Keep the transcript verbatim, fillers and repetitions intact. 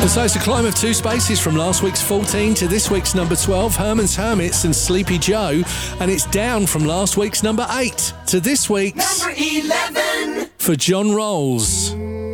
So it's a climb of two spaces from last week's fourteen to this week's number twelve, Herman's Hermits and Sleepy Joe, and it's down from last week's number eight to this week's number eleven for John Rolls.